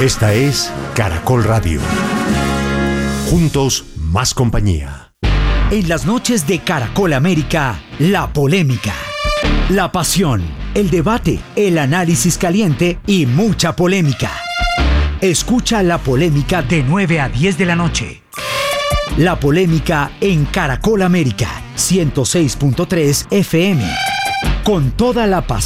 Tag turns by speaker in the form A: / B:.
A: Esta es Caracol Radio. Juntos, más compañía.
B: En las noches de Caracol América, la polémica, la pasión, el debate, el análisis caliente y mucha polémica. Escucha La Polémica de 9 a 10 de la noche. La Polémica en Caracol América, 106.3 FM. Con toda la pasión